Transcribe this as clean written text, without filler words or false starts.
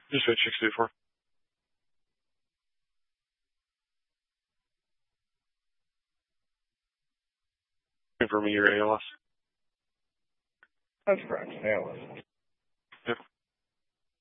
Just hit 64. Confirming your ALS. That's correct. ALS.